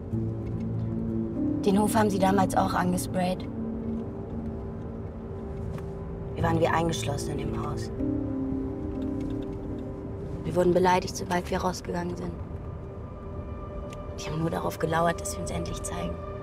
Den Hof haben sie damals auch angesprayt. Wir waren wie eingeschlossen in dem Haus. Wir wurden beleidigt, sobald wir rausgegangen sind. Die haben nur darauf gelauert, dass wir uns endlich zeigen.